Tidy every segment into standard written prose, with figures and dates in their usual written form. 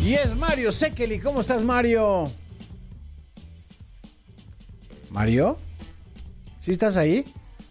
Y es Mario Sekeli. ¿Cómo estás, Mario? ¿Mario? ¿Sí estás ahí?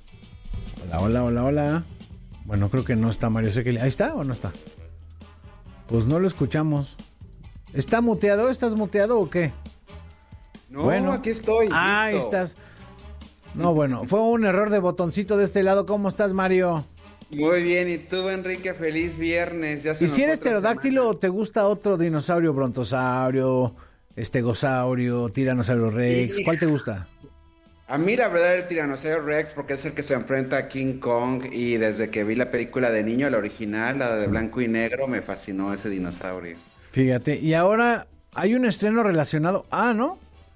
Hola. Bueno, creo que no está Mario Sekeli. ¿Ahí está o no está? Pues no lo escuchamos. ¿Está muteado? ¿Estás muteado o qué? No, bueno, aquí estoy. Ahí listo. estás. No, bueno, fue un error de botoncito de este lado. ¿Cómo estás, Mario? Muy bien, ¿y tú, Enrique? Feliz viernes. Ya se ¿Y nos si fue eres otra pterodáctilo semana. o te gusta otro dinosaurio? Brontosaurio, estegosaurio, tiranosaurio rex. Y ¿Cuál te gusta? a mí la verdad el tiranosaurio Rex porque es el que se enfrenta a King Kong y desde que vi la película de niño, la original, la de blanco y negro, me fascinó ese dinosaurio. Fíjate, y ahora hay un estreno relacionado. Ah, ¿no?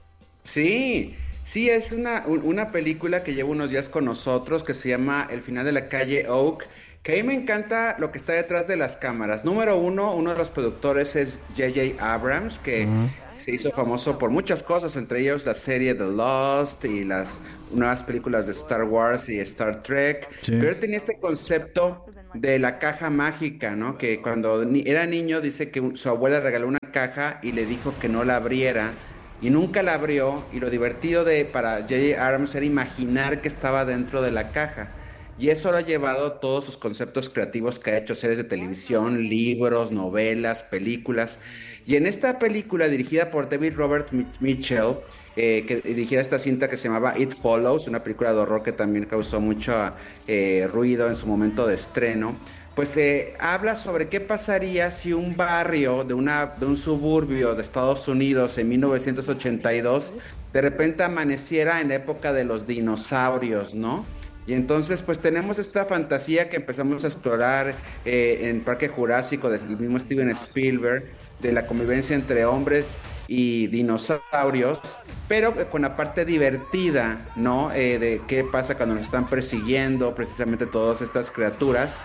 Sí, sí, es una película que lleva unos días con nosotros que se llama El final de la calle Oak, que a mí me encanta lo que está detrás de las cámaras. Número uno de los productores es J.J. Abrams, que Ujú. se hizo famoso por muchas cosas, entre ellos la serie The Lost y las nuevas películas de Star Wars y Star Trek, Sí. pero él tenía este concepto de la caja mágica, ¿no? Que cuando era niño dice que su abuela regaló una caja y le dijo que no la abriera y nunca la abrió y lo divertido de para J.J. Abrams era imaginar que estaba dentro de la caja. Y eso lo ha llevado a todos sus conceptos creativos que ha hecho, series de televisión, libros, novelas, películas. Y en esta película dirigida por David Robert Mitchell, que dirigía esta cinta que se llamaba It Follows, una película de horror que también causó mucho ruido en su momento de estreno, pues habla sobre qué pasaría si un barrio de un suburbio de Estados Unidos en 1982 de repente amaneciera en la época de los dinosaurios, ¿no? Y entonces, pues tenemos esta fantasía que empezamos a explorar en Parque Jurásico del mismo Steven Spielberg, de la convivencia entre hombres y dinosaurios, pero con la parte divertida, ¿no? De qué pasa cuando nos están persiguiendo precisamente todas estas criaturas.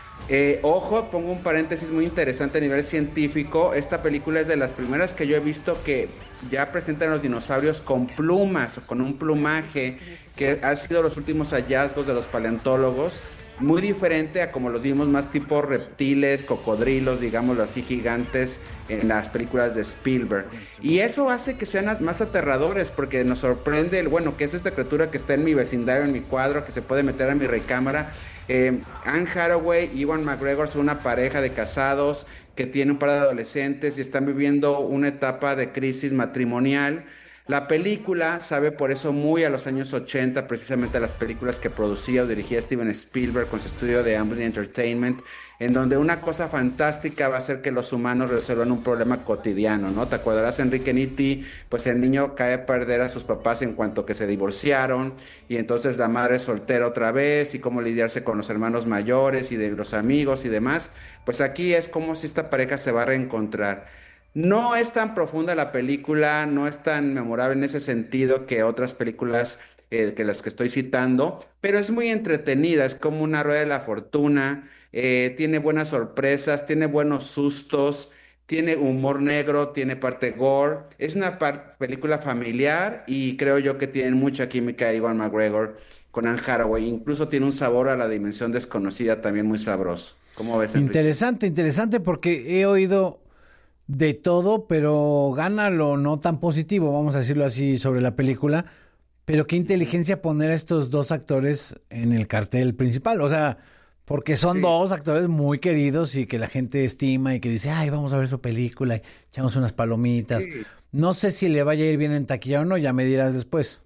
Ojo, pongo un paréntesis muy interesante a nivel científico. Esta película es de las primeras que yo he visto que ya presentan los dinosaurios con plumas o con un plumaje, que ha sido los últimos hallazgos de los paleontólogos. Muy diferente a como los vimos más tipo reptiles, cocodrilos, digámoslo así, gigantes en las películas de Spielberg. Y eso hace que sean más aterradores porque nos sorprende el, bueno, ¿qué es esta criatura que está en mi vecindario, en mi cuadro, que se puede meter a mi recámara? Anne Hathaway y Ewan McGregor son una pareja de casados que tienen un par de adolescentes y están viviendo una etapa de crisis matrimonial. La película sabe por eso muy a los años 80, precisamente a las películas que producía o dirigía Steven Spielberg con su estudio de Amblin Entertainment, en donde una cosa fantástica va a ser que los humanos resuelvan un problema cotidiano, ¿no? Te acordarás, Enrique Nitti, pues el niño cae a perder a sus papás en cuanto que se divorciaron, y entonces la madre es soltera otra vez, y cómo lidiarse con los hermanos mayores y de los amigos y demás. Pues aquí es como si esta pareja se va a reencontrar. No es tan profunda la película, no es tan memorable en ese sentido que otras películas que las que estoy citando, pero es muy entretenida, es como una rueda de la fortuna, tiene buenas sorpresas, tiene buenos sustos, tiene humor negro, tiene parte gore, es una película familiar y creo yo que tiene mucha química Ewan McGregor con Anne Hathaway, incluso tiene un sabor a la dimensión desconocida también muy sabroso. ¿Cómo ves, Enrique? Interesante porque he oído de todo, pero gana lo no tan positivo, vamos a decirlo así, sobre la película. Pero qué Ujú. inteligencia poner a estos dos actores en el cartel principal. O sea, porque son Sí. dos actores muy queridos y que la gente estima y que dice, ay, vamos a ver su película y echamos unas palomitas. Sí. No sé si le vaya a ir bien en taquilla o no, ya me dirás después.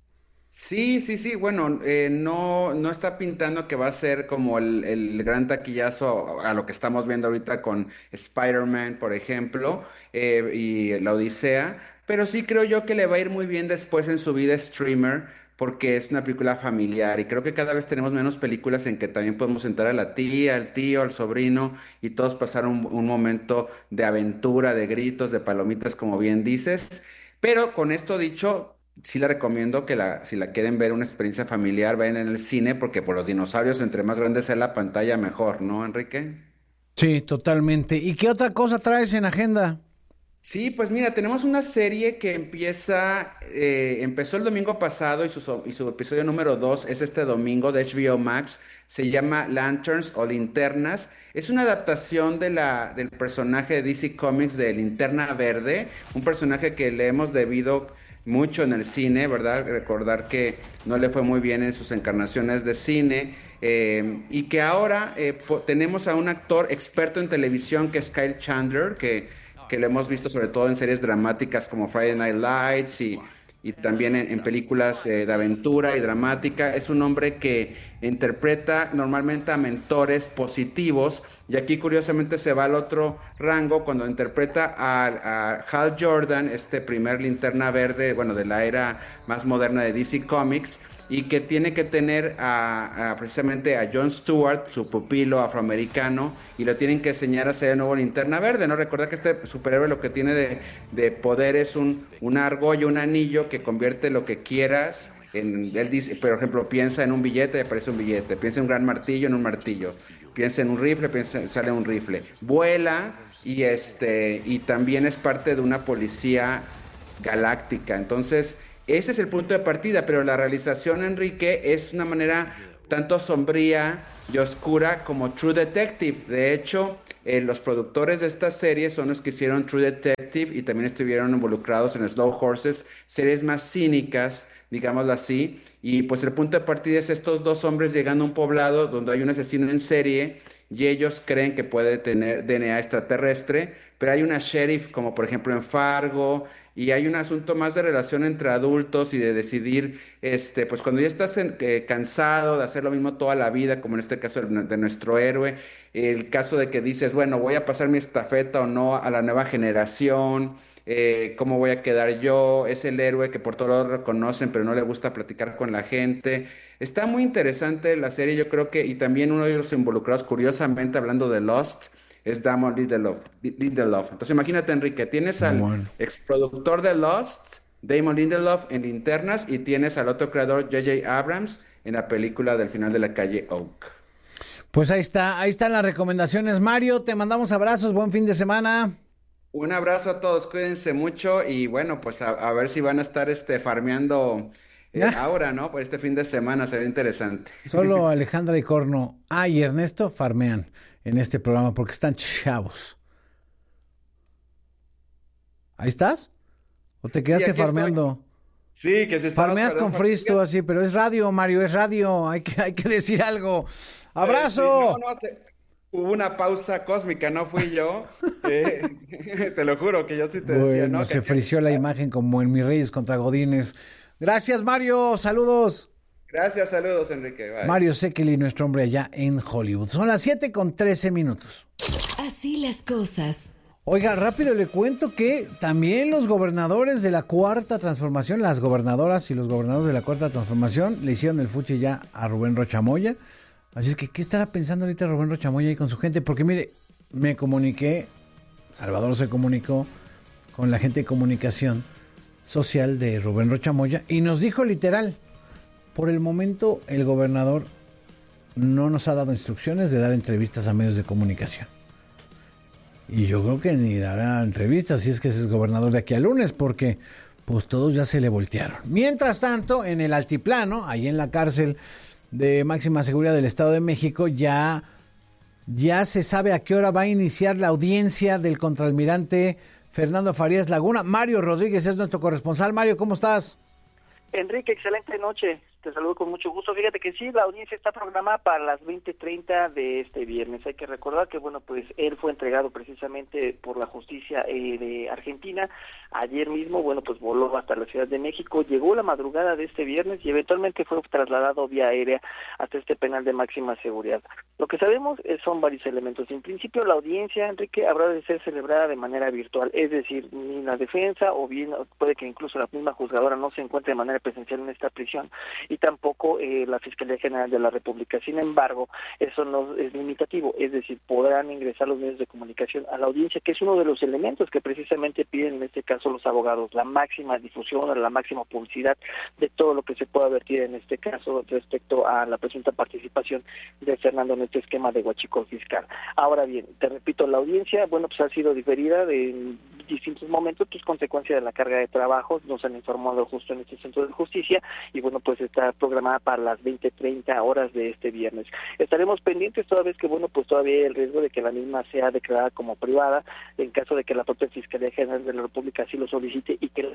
Sí. Bueno, no está pintando que va a ser como el gran taquillazo a lo que estamos viendo ahorita con Spider-Man, por ejemplo, y la Odisea, pero sí creo yo que le va a ir muy bien después en su vida streamer, porque es una película familiar y creo que cada vez tenemos menos películas en que también podemos sentar a la tía, al tío, al sobrino y todos pasar un momento de aventura, de gritos, de palomitas, como bien dices. Pero con esto dicho, sí la recomiendo que si la quieren ver una experiencia familiar, vayan en el cine, porque por los dinosaurios, entre más grande sea la pantalla, mejor, ¿no, Enrique? Sí, totalmente. ¿Y qué otra cosa traes en agenda? Sí, pues mira, tenemos una serie que empezó el domingo pasado y su episodio número 2 es este domingo de HBO Max. se llama Lanterns o Linternas. Es una adaptación del personaje de DC Comics de Linterna Verde, un personaje que le hemos debido mucho en el cine, ¿verdad? Recordar que no le fue muy bien en sus encarnaciones de cine. Y que ahora tenemos a un actor experto en televisión que es Kyle Chandler, que lo hemos visto sobre todo en series dramáticas como Friday Night Lights y también en películas de aventura y dramática. Es un hombre que interpreta normalmente a mentores positivos, y aquí curiosamente se va al otro rango cuando interpreta a Hal Jordan, este primer Linterna Verde, bueno, de la era más moderna de DC Comics, y que tiene que tener precisamente a Jon Stewart, su pupilo afroamericano, y lo tienen que enseñar a ser el nuevo Linterna Verde, ¿no? Recordar que este superhéroe lo que tiene de poder es una argolla, un anillo que convierte lo que quieras. Él dice, por ejemplo, piensa en un billete y aparece un billete, piensa en un gran martillo, en un martillo, piensa en un rifle, sale un rifle, vuela y también es parte de una policía galáctica. Entonces, ese es el punto de partida, pero la realización, Enrique, es una manera tanto sombría y oscura como True Detective. De hecho, los productores de esta serie son los que hicieron True Detective y también estuvieron involucrados en Slow Horses, series más cínicas, digámoslo así. Y pues el punto de partida es estos dos hombres llegando a un poblado donde hay un asesino en serie y ellos creen que puede tener DNA extraterrestre, pero hay una sheriff como por ejemplo en Fargo, y hay un asunto más de relación entre adultos y de decidir, pues cuando ya estás cansado de hacer lo mismo toda la vida, como en este caso de nuestro héroe, el caso de que dices, bueno, voy a pasar mi estafeta o no a la nueva generación, cómo voy a quedar yo, es el héroe que por todos lados reconocen, pero no le gusta platicar con la gente. Está muy interesante la serie, yo creo que, y también uno de los involucrados, curiosamente, hablando de Lost, es Damon Lindelof. Entonces imagínate, Enrique, tienes al Bueno. exproductor de Lost, Damon Lindelof, en Linternas, y tienes al otro creador, J.J. Abrams, en la película del final de la calle Oak. Pues ahí están las recomendaciones, Mario. Te mandamos abrazos, buen fin de semana. Un abrazo a todos, cuídense mucho y bueno, pues a ver si van a estar farmeando ahora, ¿no? Por este fin de semana, será interesante. Solo Alejandra y Corno, y Ernesto farmean en este programa porque están chavos. ¿Ahí estás? ¿O te quedaste farmeando? Sí, que se está. Farmeas con Fristo así, pero es radio, Mario, es radio. Hay que decir algo. ¡Abrazo! Hubo una pausa cósmica, no fui yo. Te lo juro que yo sí te decía, ¿no? Se frició la imagen como en Mis Reyes contra Godines. Gracias, Mario. Saludos. Gracias, saludos, Enrique. Bye. Mario Sekeli, nuestro hombre allá en Hollywood. Son las 7:13. Así las cosas. Oiga, rápido le cuento que también los gobernadores de la Cuarta Transformación, las gobernadoras y los gobernadores de la Cuarta Transformación, le hicieron el fuchi ya a Rubén Rocha Moya. Así es que, ¿qué estará pensando ahorita Rubén Rocha Moya ahí con su gente? Porque mire, me comuniqué, Salvador se comunicó con la gente de comunicación social de Rubén Rocha Moya y nos dijo literal, por el momento el gobernador no nos ha dado instrucciones de dar entrevistas a medios de comunicación. Y yo creo que ni dará entrevistas si es que ese es gobernador de aquí al lunes, porque pues todos ya se le voltearon. Mientras tanto, en el altiplano, ahí en la cárcel de máxima seguridad del Estado de México, ya se sabe a qué hora va a iniciar la audiencia del contraalmirante Fernando Farías Laguna. Mario Rodríguez es nuestro corresponsal. Mario, ¿cómo estás? Enrique, excelente noche. Te saludo con mucho gusto. Fíjate que sí, la audiencia está programada para las 20:30 de este viernes. Hay que recordar que, bueno, pues él fue entregado precisamente por la justicia de Argentina. Ayer mismo, bueno, pues voló hasta la Ciudad de México, llegó la madrugada de este viernes y eventualmente fue trasladado vía aérea hasta este penal de máxima seguridad. Lo que sabemos son varios elementos. En principio, la audiencia, Enrique, habrá de ser celebrada de manera virtual, es decir, ni la defensa o bien puede que incluso la misma juzgadora no se encuentre de manera presencial en esta prisión, y tampoco la Fiscalía General de la República. Sin embargo, eso no es limitativo, es decir, podrán ingresar los medios de comunicación a la audiencia, que es uno de los elementos que precisamente piden en este caso los abogados, la máxima difusión, la máxima publicidad de todo lo que se pueda vertir en este caso respecto a la presunta participación de Fernando en este esquema de huachicol fiscal. Ahora bien, te repito, la audiencia, bueno, pues ha sido diferida distintos momentos, pues consecuencia de la carga de trabajo, nos han informado justo en este centro de justicia, y bueno, pues está programada para las 20:30 horas de este viernes. Estaremos pendientes toda vez que, bueno, pues todavía hay el riesgo de que la misma sea declarada como privada, en caso de que la propia Fiscalía General de la República así lo solicite y que...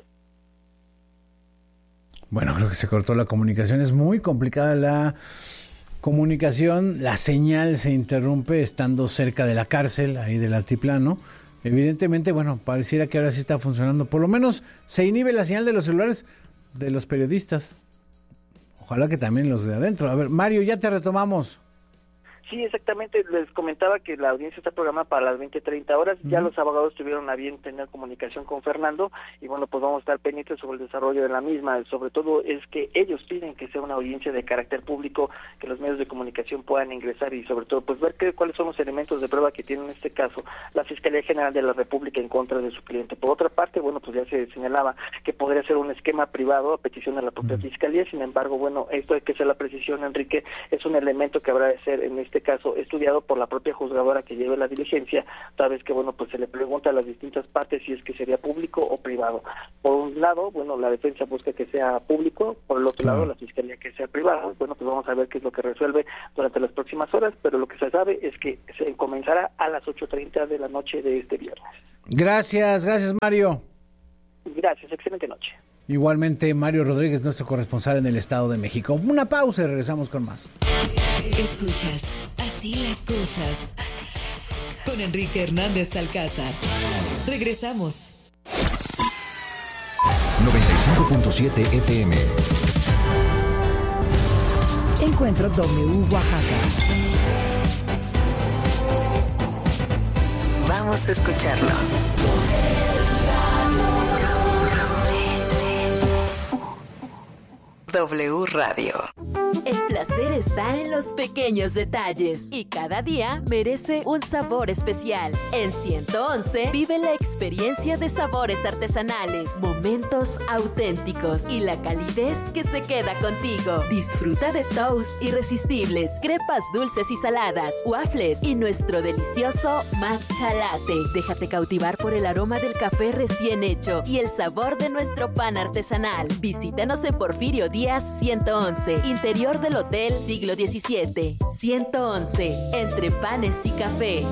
Bueno, creo que se cortó la comunicación, es muy complicada la comunicación, la señal se interrumpe estando cerca de la cárcel, ahí del altiplano. Evidentemente, bueno, pareciera que ahora sí está funcionando. Por lo menos se inhibe la señal de los celulares de los periodistas. Ojalá que también los de adentro. A ver, Mario, ya te retomamos. Sí, exactamente, les comentaba que la audiencia está programada para las 20:30 horas, ya los abogados tuvieron a bien tener comunicación con Fernando, y bueno, pues vamos a estar pendientes sobre el desarrollo de la misma. Sobre todo es que ellos piden que sea una audiencia de carácter público, que los medios de comunicación puedan ingresar y sobre todo pues ver cuáles son los elementos de prueba que tiene en este caso la Fiscalía General de la República en contra de su cliente. Por otra parte, bueno, pues ya se señalaba que podría ser un esquema privado a petición de la propia Fiscalía. Sin embargo, bueno, esto hay que hacer la precisión, Enrique, es un elemento que habrá de ser en este caso estudiado por la propia juzgadora que lleve la diligencia, toda vez que, bueno, pues se le pregunta a las distintas partes si es que sería público o privado. Por un lado, bueno, la defensa busca que sea público, por el otro lado, la Fiscalía que sea privado. Bueno, pues vamos a ver qué es lo que resuelve durante las próximas horas, pero lo que se sabe es que se comenzará a las 8:30 de la noche de este viernes. Gracias Mario. Gracias, excelente noche. Igualmente, Mario Rodríguez, nuestro corresponsal en el Estado de México. Una pausa y regresamos con más. Escuchas Así las cosas con Enrique Hernández Alcázar. Regresamos. 95.7 FM. Encuentro W Oaxaca. Vamos a escucharlos. W Radio. El placer está en los pequeños detalles y cada día merece un sabor especial. En 111 vive la experiencia de sabores artesanales, momentos auténticos y la calidez que se queda contigo. Disfruta de toast irresistibles, crepas dulces y saladas, waffles y nuestro delicioso matcha latte. Déjate cautivar por el aroma del café recién hecho y el sabor de nuestro pan artesanal. Visítanos en Porfirio Díaz 111, interior del Hotel Siglo XVII. 111, entre panes y café.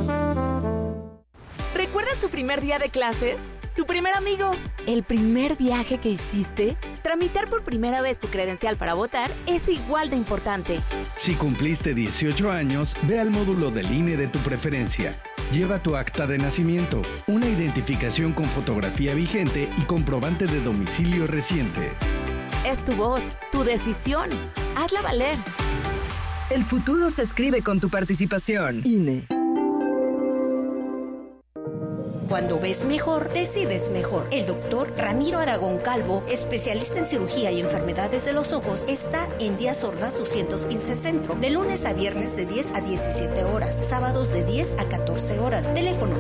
¿Recuerdas tu primer día de clases? ¿Tu primer amigo? ¿El primer viaje que hiciste? Tramitar por primera vez tu credencial para votar es igual de importante. Si cumpliste 18 años, ve al módulo del INE de tu preferencia. Lleva tu acta de nacimiento, una identificación con fotografía vigente y comprobante de domicilio reciente. Es tu voz, tu decisión. Hazla valer. El futuro se escribe con tu participación. INE. Cuando ves mejor, decides mejor. El doctor Ramiro Aragón Calvo, especialista en cirugía y enfermedades de los ojos, está en Díaz Ordaz 215 Centro, de lunes a viernes de 10 a 17 horas, sábados de 10 a 14 horas. Teléfono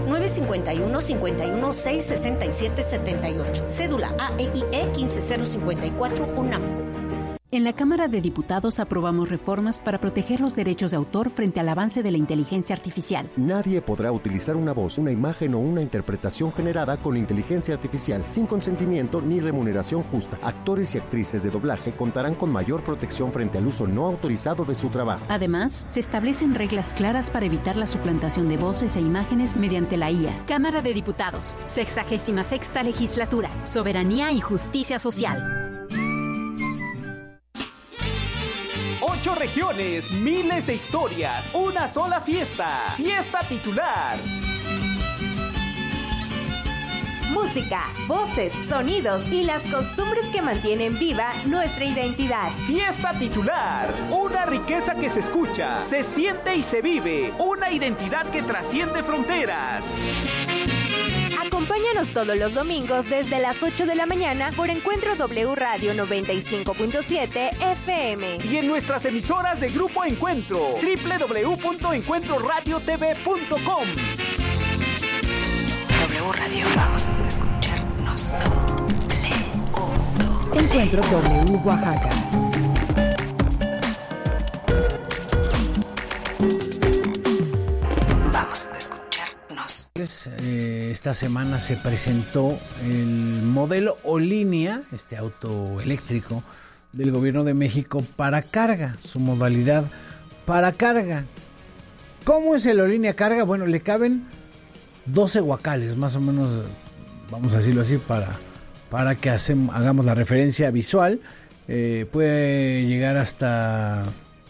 951-51-667-78. Cédula AEIE 15054 UNAM. En la Cámara de Diputados aprobamos reformas para proteger los derechos de autor frente al avance de la inteligencia artificial. Nadie podrá utilizar una voz, una imagen o una interpretación generada con inteligencia artificial sin consentimiento ni remuneración justa. Actores y actrices de doblaje contarán con mayor protección frente al uso no autorizado de su trabajo. Además, se establecen reglas claras para evitar la suplantación de voces e imágenes mediante la IA. Cámara de Diputados, 66ª Legislatura, Soberanía y Justicia Social. 8 regiones, miles de historias, una sola fiesta. Fiesta titular. Música, voces, sonidos y las costumbres que mantienen viva nuestra identidad. Fiesta titular. Una riqueza que se escucha, se siente y se vive. Una identidad que trasciende fronteras. Acompáñanos todos los domingos desde las 8 de la mañana por Encuentro W Radio 95.7 FM. Y en nuestras emisoras de Grupo Encuentro, www.encuentroradiotv.com. W Radio, vamos a escucharnos. Encuentro W Oaxaca. Vamos a escucharnos. Esta semana se presentó el modelo O-Línea, este auto eléctrico del gobierno de México para carga, su modalidad para carga. ¿Cómo es el O-Línea carga? Bueno, le caben 12 guacales, más o menos, vamos a decirlo así, para que hagamos la referencia visual. Puede llegar hasta,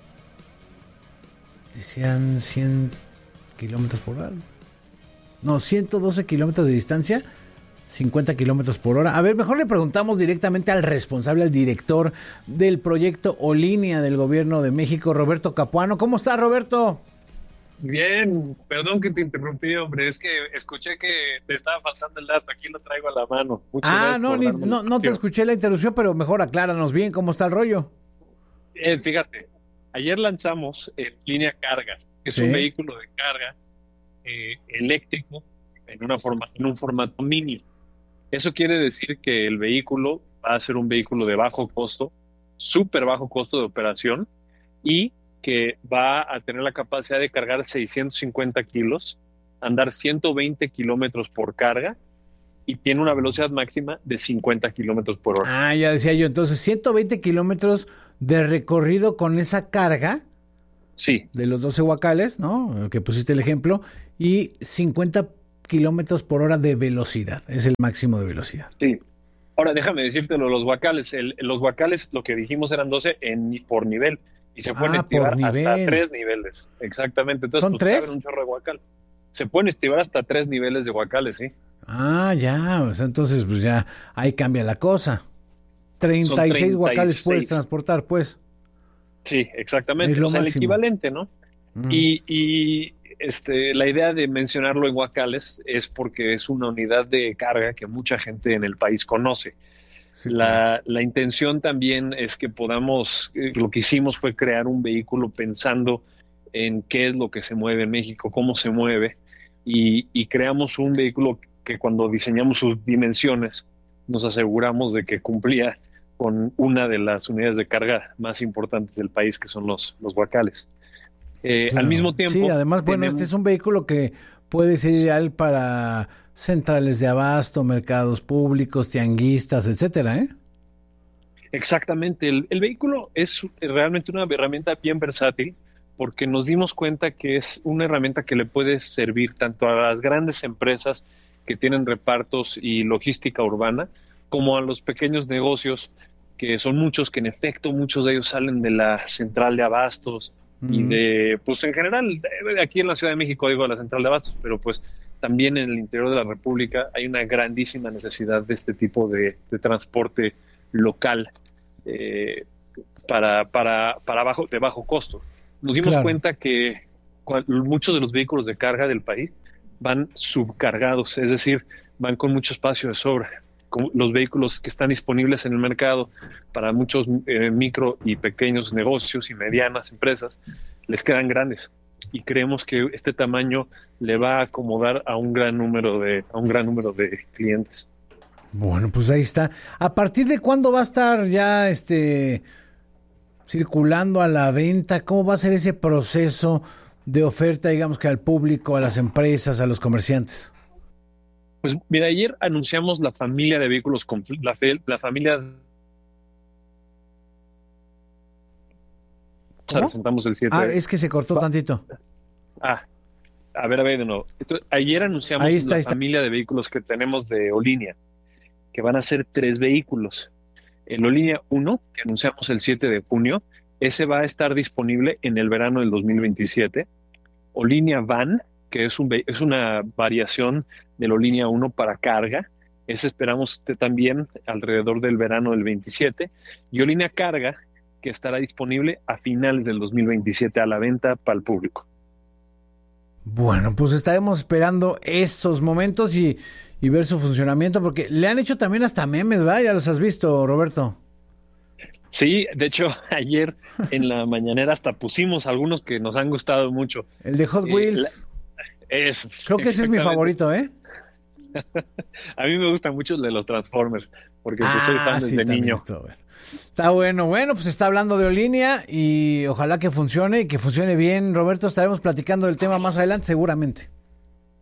decían 100 kilómetros por hora. No, 112 kilómetros de distancia, 50 kilómetros por hora. A ver, mejor le preguntamos directamente al responsable, al director del proyecto O-Línea del Gobierno de México, Roberto Capuano. ¿Cómo está, Roberto? Bien, perdón que te interrumpí, hombre, es que escuché que te estaba faltando el dato, aquí lo traigo a la mano. No te escuché la interrupción, pero mejor acláranos bien cómo está el rollo. Fíjate, ayer lanzamos Línea Carga, que es un vehículo de carga eléctrico en un formato mini. Eso quiere decir que el vehículo va a ser un vehículo de bajo costo, súper bajo costo de operación, y que va a tener la capacidad de cargar 650 kilos, andar 120 kilómetros por carga y tiene una velocidad máxima de 50 kilómetros por hora. Ah, ya decía yo, entonces 120 kilómetros de recorrido con esa carga. Sí. De los 12 guacales, ¿no? Que pusiste el ejemplo, y 50 kilómetros por hora de velocidad, es el máximo de velocidad. Sí. Ahora déjame decírtelo, los guacales, los guacales, lo que dijimos eran 12 por nivel. Y se pueden estivar hasta 3 niveles. Exactamente. Entonces, ¿son 3? Un chorro de guacal. Se pueden estivar hasta 3 niveles de guacales, sí. Ah, ya. O sea, entonces, pues ya ahí cambia la cosa. 36 guacales puedes transportar, pues. Sí, exactamente. O sea, el equivalente, ¿no? Y la idea de mencionarlo en guacales es porque es una unidad de carga que mucha gente en el país conoce. Sí, la intención también es que podamos, lo que hicimos fue crear un vehículo pensando en qué es lo que se mueve en México, cómo se mueve, y creamos un vehículo que cuando diseñamos sus dimensiones nos aseguramos de que cumplía con una de las unidades de carga más importantes del país, que son los guacales. Claro. Al mismo tiempo... Sí, además, bueno, este es un vehículo que puede ser ideal para centrales de abasto, mercados públicos, tianguistas, etcétera, ¿eh? Exactamente. El vehículo es realmente una herramienta bien versátil, porque nos dimos cuenta que es una herramienta que le puede servir tanto a las grandes empresas que tienen repartos y logística urbana, como a los pequeños negocios, que son muchos, que en efecto muchos de ellos salen de la central de abastos y de, pues en general, aquí en la Ciudad de México digo la central de abastos, pero pues también en el interior de la República hay una grandísima necesidad de este tipo de transporte local de bajo costo. Nos dimos cuenta que muchos de los vehículos de carga del país van subcargados, es decir, van con mucho espacio de sobra. Los vehículos que están disponibles en el mercado para muchos micro y pequeños negocios y medianas empresas les quedan grandes, y creemos que este tamaño le va a acomodar a un gran número de clientes. Bueno, pues ahí está. ¿A partir de cuándo va a estar ya circulando a la venta? ¿Cómo va a ser ese proceso de oferta, digamos, que al público, a las empresas, a los comerciantes? Pues mira, ayer anunciamos la familia de vehículos, la familia... ¿Cómo? Presentamos el 7. Es que se cortó tantito. A ver de nuevo. Entonces, ayer anunciamos la familia de vehículos que tenemos de O-Línea, que van a ser 3 vehículos. El O-Línea 1, que anunciamos el 7 de junio, ese va a estar disponible en el verano del 2027. O-Línea Van, que es una variación de la O-Línea 1 para carga. Ese esperamos también alrededor del verano del 27. Y O-Línea Carga, que estará disponible a finales del 2027 a la venta para el público. Bueno, pues estaremos esperando estos momentos y ver su funcionamiento, porque le han hecho también hasta memes, ¿verdad? Ya los has visto, Roberto. Sí, de hecho, ayer en la mañanera hasta pusimos algunos que nos han gustado mucho. El de Hot Wheels. Creo que ese es mi favorito, ¿eh? A mí me gustan mucho el de los Transformers, porque pues soy fan desde niño. Está bueno, pues está hablando de O-Línea y ojalá que funcione y que funcione bien. Roberto, estaremos platicando del tema más adelante seguramente.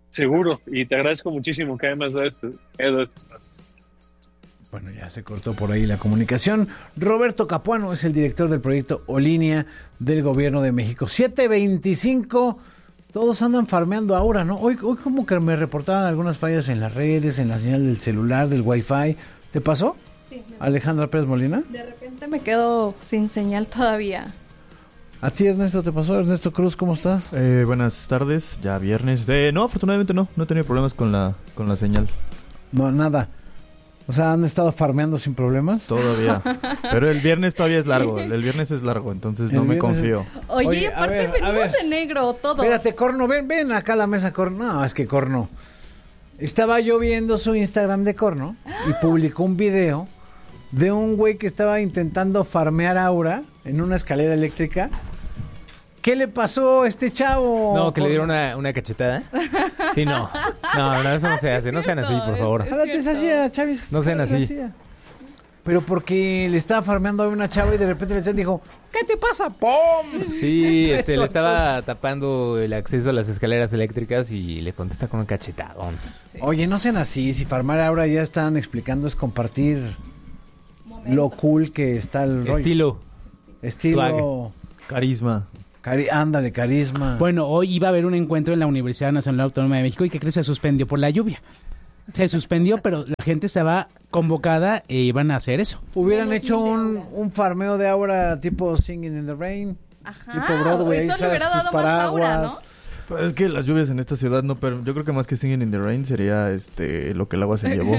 Seguro, y te agradezco muchísimo que además de este espacio. Bueno, ya se cortó por ahí la comunicación. Roberto Capuano es el director del proyecto O-Línea del Gobierno de México. 7:25, todos andan farmeando ahora, ¿no? Hoy como que me reportaban algunas fallas en las redes, en la señal del celular, del Wi-Fi. ¿Te pasó? Sí. Alejandra Pérez Molina. De repente me quedo sin señal todavía. ¿A ti, Ernesto, te pasó? Ernesto Cruz, ¿cómo estás? Buenas tardes, ya viernes. No, afortunadamente no he tenido problemas con la señal. No, nada. O sea, ¿han estado farmeando sin problemas? Todavía. Pero el viernes todavía es largo. El viernes es largo, entonces no me confío. Oye, aparte venimos de negro todos. Espérate, Corno, ven acá a la mesa, Corno. No, es que Corno. Estaba yo viendo su Instagram de Corno y publicó un video de un güey que estaba intentando farmear aura en una escalera eléctrica. ¿Qué le pasó a este chavo? No, que le dieron una cachetada. Sí, no, eso no se hace. No sean así, por favor. No sean así. Pero porque le estaba farmeando a una chava y de repente le dijo, ¿qué te pasa? ¡Pum! Sí, le estaba tapando el acceso a las escaleras eléctricas y le contesta con un cachetadón. Sí. Oye, no sean así. Si farmear ahora ya están explicando es compartir lo cool que está el rollo. Estilo. Swag. Carisma. Ándale, carisma. Bueno, hoy iba a haber un encuentro en la Universidad Nacional Autónoma de México y ¿qué crees? Se suspendió por la lluvia. Se suspendió, pero la gente estaba convocada e iban a hacer eso. Hubieran hecho un farmeo de aura tipo Singing in the Rain. Ajá, tipo Broadway. Eso le hubiera dado más aura, ¿no? Pues es que las lluvias en esta ciudad no, pero yo creo que más que Singing in the Rain sería lo que el agua se llevó.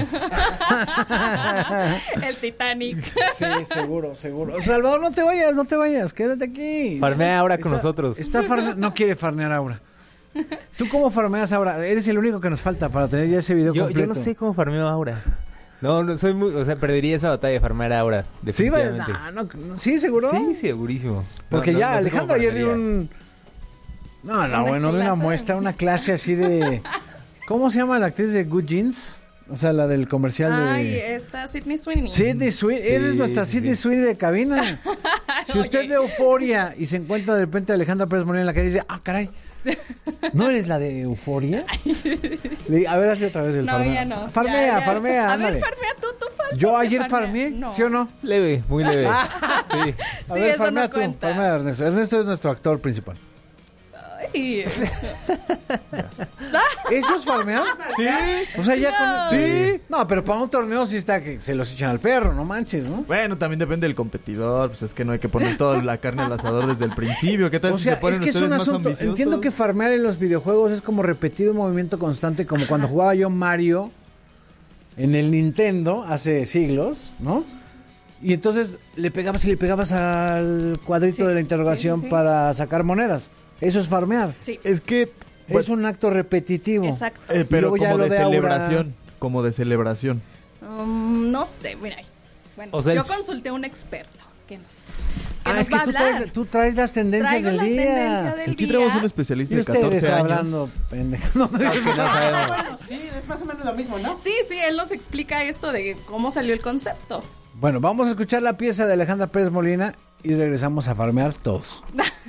El Titanic. Sí, seguro. Salvador, no te vayas, quédate aquí. Farmea ahora con nosotros. No quiere farmear ahora. ¿Tú cómo farmeas ahora? Eres el único que nos falta para tener ya ese video completo. Yo no sé cómo farmeo ahora. No soy muy... O sea, perdería esa batalla de farmear ahora, definitivamente. ¿Sí, seguro? Sí, segurísimo. Porque ya Alejandro ayer dio de una muestra, una clase así de... ¿Cómo se llama la actriz de Good Jeans? O sea, la del comercial de... Ay, está Sydney Sweeney. Sydney Sweeney, eres nuestra Sydney Sweeney de cabina. Si usted ve Euforia y se encuentra de repente a Alejandra Pérez Molina en la calle y dice, caray, ¿no eres la de Euforia? A ver, hazle otra vez el farmeo. Ya no. Farmea. A ver, farmea tú falta. Yo ayer farmeé, ¿sí o no? Leve, muy leve. Sí. A ver, farmea tú, farmea Ernesto. Ernesto es nuestro actor principal. ¿Eso es farmear? Sí. O sea, ya sí. No, pero para un torneo sí está que se los echan al perro, no manches, ¿no? Bueno, también depende del competidor. Pues es que no hay que poner toda la carne al asador desde el principio. ¿Qué tal si se ponen ustedes más ambiciosos? Entiendo que farmear en los videojuegos es como repetir un movimiento constante, como cuando jugaba yo Mario en el Nintendo hace siglos, ¿no? Y entonces le pegabas al cuadrito de la interrogación para sacar monedas. Eso es farmear. Sí. Es que es un acto repetitivo. Exacto. Pero como de celebración. No sé, mira. Bueno, yo consulté a un experto que nos va a hablar. Tú traes las tendencias del día. Aquí traemos un especialista de 14 años. Hablando, pendejo. No sabemos. Bueno, sí, es más o menos lo mismo, ¿no? Sí, él nos explica esto de cómo salió el concepto. Bueno, vamos a escuchar la pieza de Alejandra Pérez Molina y regresamos a farmear todos.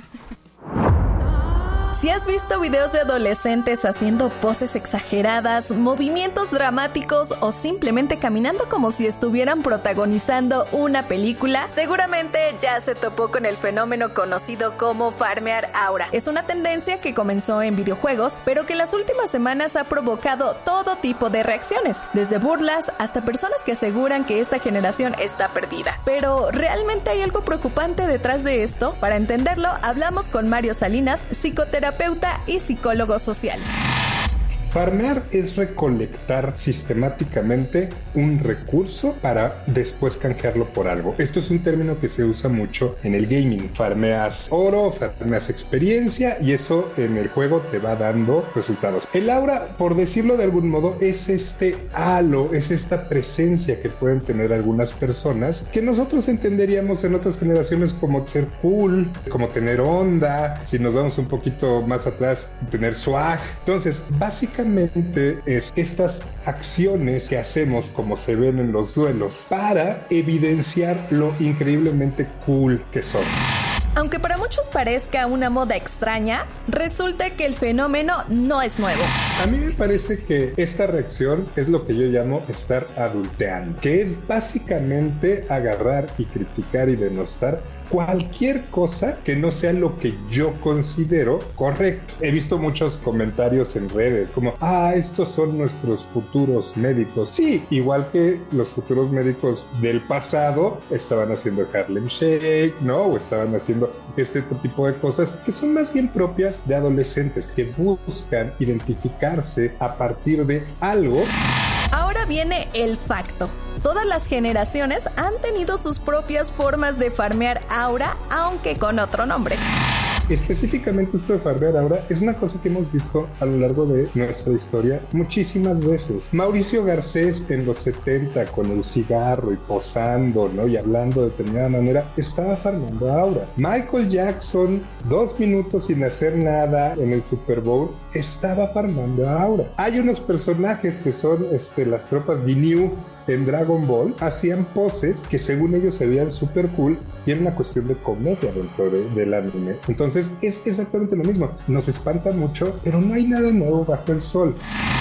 Si has visto videos de adolescentes haciendo poses exageradas, movimientos dramáticos o simplemente caminando como si estuvieran protagonizando una película, seguramente ya se topó con el fenómeno conocido como farmear aura. Es una tendencia que comenzó en videojuegos, pero que en las últimas semanas ha provocado todo tipo de reacciones, desde burlas hasta personas que aseguran que esta generación está perdida. Pero, ¿realmente hay algo preocupante detrás de esto? Para entenderlo, hablamos con Mario Salinas, psicoterapeuta y psicólogo social. Farmear es recolectar sistemáticamente un recurso para después canjearlo por algo. Esto es un término que se usa mucho en el gaming. Farmeas oro, farmeas experiencia y eso en el juego te va dando resultados. El aura, por decirlo de algún modo, es este halo, es esta presencia que pueden tener algunas personas que nosotros entenderíamos en otras generaciones como ser cool, como tener onda, si nos vamos un poquito más atrás, tener swag. Entonces, básicamente es estas acciones que hacemos como se ven en los duelos para evidenciar lo increíblemente cool que son. Aunque para muchos parezca una moda extraña, resulta que el fenómeno no es nuevo. A mí me parece que esta reacción es lo que yo llamo estar adulteando, que es básicamente agarrar y criticar y denostar cualquier cosa que no sea lo que yo considero correcto. He visto muchos comentarios en redes como, estos son nuestros futuros médicos. Sí, igual que los futuros médicos del pasado estaban haciendo Harlem Shake, ¿no? O estaban haciendo este tipo de cosas que son más bien propias de adolescentes que buscan identificarse a partir de algo. Ahora viene el facto. Todas las generaciones han tenido sus propias formas de farmear aura, aunque con otro nombre. Específicamente esto de farmear aura es una cosa que hemos visto a lo largo de nuestra historia muchísimas veces. Mauricio Garcés en los 70 con el cigarro y posando, ¿no? Y hablando de determinada manera, estaba farmeando aura. Michael Jackson, 2 minutos sin hacer nada en el Super Bowl, estaba farmeando aura. Hay unos personajes que son las tropas Ginyu en Dragon Ball, hacían poses que según ellos se veían súper cool y era una cuestión de comedia dentro del anime. Entonces es exactamente lo mismo, nos espanta mucho, pero no hay nada nuevo bajo el sol.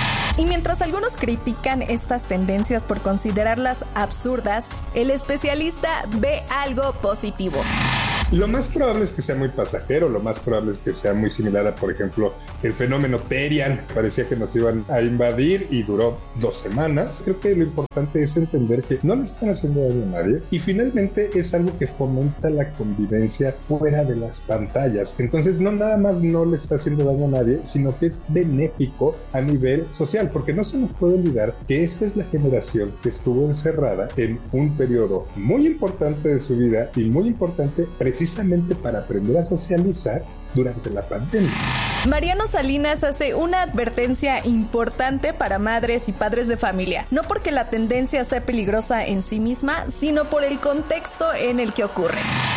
Y mientras algunos critican estas tendencias por considerarlas absurdas, el especialista ve algo positivo. Lo más probable es que sea muy pasajero, lo más probable es que sea muy similar a, por ejemplo, el fenómeno Terian. Parecía que nos iban a invadir y duró 2 semanas. Creo que lo importante es entender que no le están haciendo daño a nadie y finalmente es algo que fomenta la convivencia fuera de las pantallas. Entonces no nada más no le está haciendo daño a nadie, sino que es benéfico a nivel social, porque no se nos puede olvidar que esta es la generación que estuvo encerrada en un periodo muy importante de su vida y muy importante precisamente para aprender a socializar durante la pandemia. Mariano Salinas hace una advertencia importante para madres y padres de familia, no porque la tendencia sea peligrosa en sí misma, sino por el contexto en el que ocurre.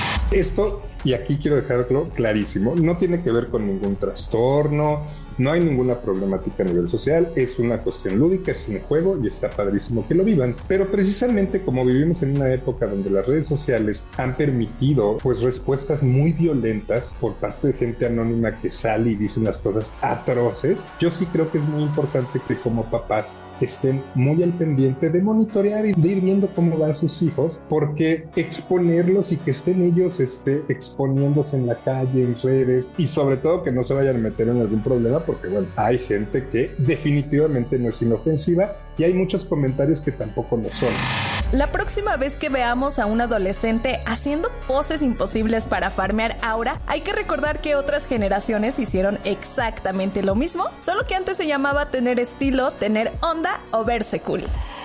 Esto, y aquí quiero dejarlo clarísimo, no tiene que ver con ningún trastorno, no hay ninguna problemática a nivel social, es una cuestión lúdica, es un juego y está padrísimo que lo vivan. Pero precisamente como vivimos en una época donde las redes sociales han permitido pues respuestas muy violentas por parte de gente anónima que sale y dice unas cosas atroces, yo sí creo que es muy importante que como papás estén muy al pendiente de monitorear y de ir viendo cómo van sus hijos, porque exponerlos y que estén ellos exponiéndose en la calle, en redes, y sobre todo que no se vayan a meter en algún problema, porque bueno, hay gente que definitivamente no es inofensiva y hay muchos comentarios que tampoco lo son. La próxima vez que veamos a un adolescente haciendo poses imposibles para farmear aura, hay que recordar que otras generaciones hicieron exactamente lo mismo, solo que antes se llamaba tener estilo, tener onda o verse cool.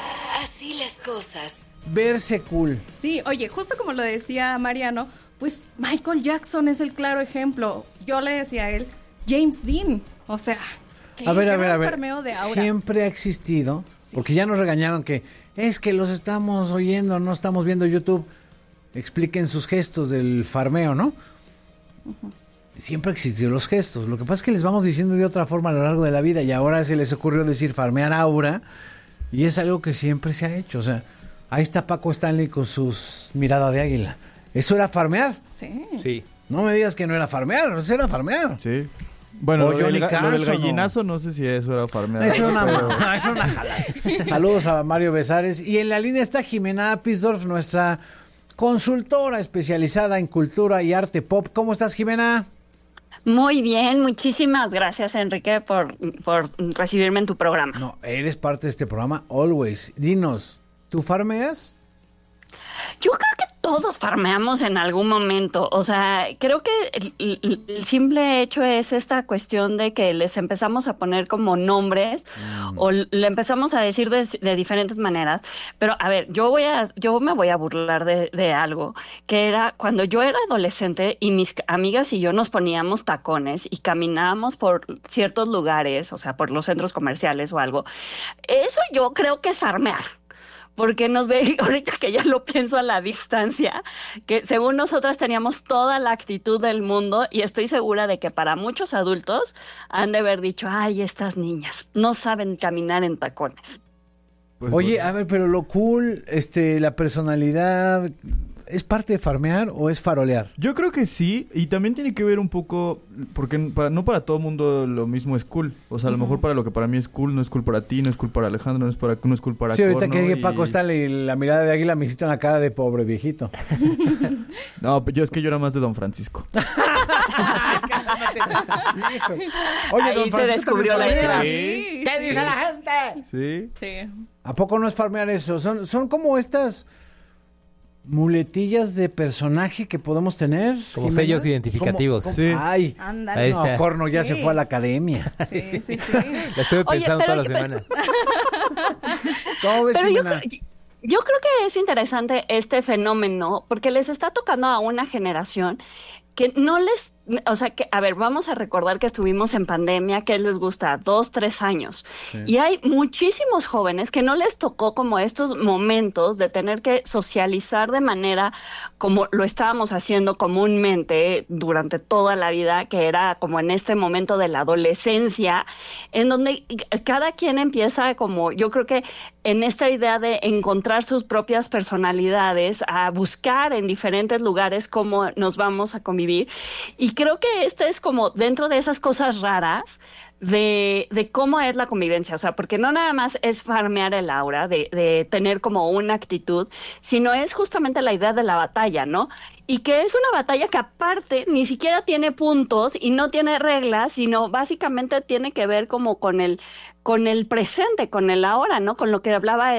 Así las cosas. Verse cool. Sí, oye, justo como lo decía Mariano, pues Michael Jackson es el claro ejemplo. Yo le decía a él, James Dean, o sea, a ver, farmeo de aura. Siempre ha existido, porque ya nos regañaron que es que los estamos oyendo, no estamos viendo YouTube. Expliquen sus gestos del farmeo, ¿no? Uh-huh. Siempre existieron los gestos. Lo que pasa es que les vamos diciendo de otra forma a lo largo de la vida y ahora se les ocurrió decir farmear aura y es algo que siempre se ha hecho. O sea, ahí está Paco Stanley con sus miradas de águila. ¿Eso era farmear? Sí. No me digas que no era farmear, eso era farmear. Sí. Bueno, lo del gallinazo, no sé si eso era farmear. Eso era una jalada. Saludos a Mario Besares. Y en la línea está Jimena Apisdorf, nuestra consultora especializada en cultura y arte pop. ¿Cómo estás, Jimena? Muy bien, muchísimas gracias, Enrique, por recibirme en tu programa. No, eres parte de este programa, always. Dinos, ¿tú farmeas? Yo creo que todos farmeamos en algún momento, o sea, creo que el simple hecho es esta cuestión de que les empezamos a poner como nombres o le empezamos a decir de diferentes maneras, pero a ver, yo me voy a burlar de algo, que era cuando yo era adolescente y mis amigas y yo nos poníamos tacones y caminábamos por ciertos lugares, o sea, por los centros comerciales o algo, eso yo creo que es farmear. Porque nos ve, ahorita que ya lo pienso a la distancia, que según nosotras teníamos toda la actitud del mundo y estoy segura de que para muchos adultos han de haber dicho, ay, estas niñas no saben caminar en tacones. Pues, oye, a ver, pero lo cool, la personalidad, ¿Es parte de farmear o es farolear? Yo creo que sí, y también tiene que ver un poco, porque no para todo mundo lo mismo es cool. O sea, a lo mejor para lo que para mí es cool, no es cool para ti, no es cool para Alejandro, no es cool para sí, ahorita Corno, que Paco está la mirada de águila, me hiciste una cara de pobre viejito. No, yo era más de Don Francisco. Oye, ahí Don Francisco se descubrió la idea. ¿Sí? ¿Qué dice la gente? Sí. ¿A poco no es farmear eso? Son como estas muletillas de personaje que podemos tener. Como sellos identificativos. Sí. Ay, ándale. No, Corno ya se fue a la academia. Sí. La estuve pensando toda la semana. ¿Cómo ves, pero Jimena? yo creo que es interesante este fenómeno porque les está tocando a una generación que no les, o sea, que, a ver, vamos a recordar que estuvimos en pandemia, que les gusta 2, 3 años. Sí. Y hay muchísimos jóvenes que no les tocó como estos momentos de tener que socializar de manera como lo estábamos haciendo comúnmente durante toda la vida, que era como en este momento de la adolescencia, en donde cada quien empieza como, yo creo que en esta idea de encontrar sus propias personalidades, a buscar en diferentes lugares cómo nos vamos a convivir. Y creo que este es como dentro de esas cosas raras de cómo es la convivencia, o sea, porque no nada más es farmear el aura, de tener como una actitud, sino es justamente la idea de la batalla, ¿no? Y que es una batalla que aparte ni siquiera tiene puntos y no tiene reglas, sino básicamente tiene que ver como con el presente, con el ahora, ¿no? Con lo que hablaba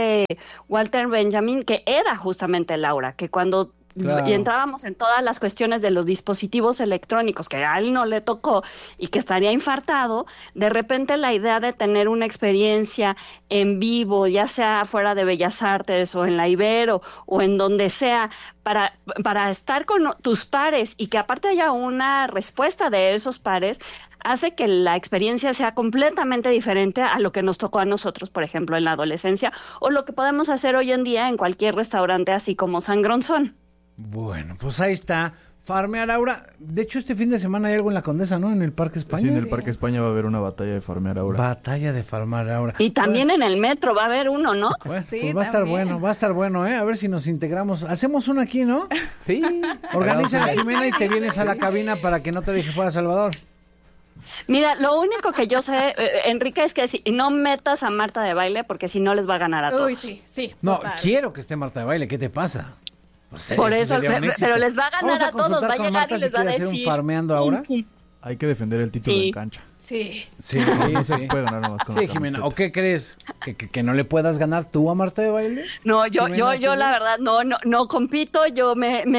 Walter Benjamin, que era justamente el aura, que cuando claro. Y entrábamos en todas las cuestiones de los dispositivos electrónicos que a él no le tocó y que estaría infartado, de repente la idea de tener una experiencia en vivo, ya sea fuera de Bellas Artes o en la Ibero o en donde sea, para estar con tus pares y que aparte haya una respuesta de esos pares, hace que la experiencia sea completamente diferente a lo que nos tocó a nosotros, por ejemplo, en la adolescencia, o lo que podemos hacer hoy en día en cualquier restaurante así como Sangronzón. Bueno, pues ahí está, farmear aura. De hecho, este fin de semana hay algo en la Condesa, ¿no? En el Parque España. Sí, en el Parque España va a haber una batalla de farmear aura. Batalla de farmear aura. Y también en el metro va a haber uno, ¿no? Bueno, sí, pues va a estar bueno, ¿eh? A ver si nos integramos. Hacemos uno aquí, ¿no? Sí. Organiza la Jimena y te vienes a la cabina para que no te deje fuera Salvador. Mira, lo único que yo sé, Enrique, es que no metas a Marta de Baile porque si no les va a ganar a todos. Uy, sí. No, quiero que esté Marta de Baile, ¿qué te pasa? Por eso, pero les va a ganar a todos, va a llegar y les va a decir. ¿Hacer un farmeando ahora? Hay que defender el título en cancha. Sí. Sí, se puede ganar nomás con sí, Jimena, ¿o qué crees? ¿Que no le puedas ganar tú a Marta de Baile? No, yo la verdad no compito, yo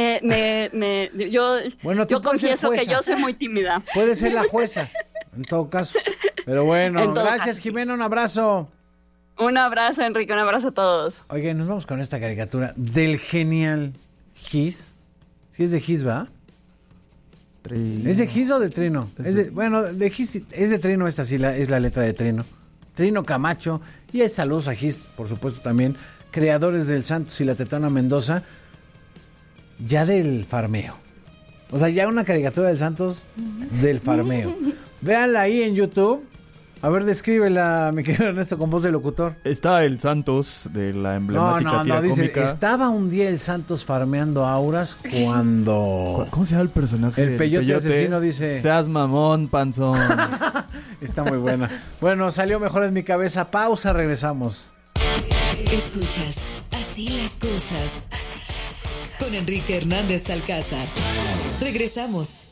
yo confieso que yo soy muy tímida. Puede ser la jueza, en todo caso. Pero bueno, gracias Jimena, un abrazo. Un abrazo, Enrique, un abrazo a todos. Oye, nos vamos con esta caricatura del genial Giz. Sí es de Giz, ¿va? ¿Es de Giz o de Trino? De Giz, es de Trino, esta sí es la letra de Trino. Trino Camacho, y es saludos a Giz, por supuesto también, creadores del Santos y la Tetona Mendoza, ya del farmeo. O sea, ya una caricatura del Santos del farmeo. Véanla ahí en YouTube. A ver, descríbela, mi querido Ernesto, con voz de locutor. Está el Santos de la emblemática tira dice, cómica. Estaba un día el Santos farmeando auras cuando... ¿Cómo se llama el personaje? El peyote asesino dice... Seas mamón, panzón. Está muy buena. Bueno, salió mejor en mi cabeza. Pausa, regresamos. Escuchas Así las cosas con Enrique Hernández Alcázar. Regresamos.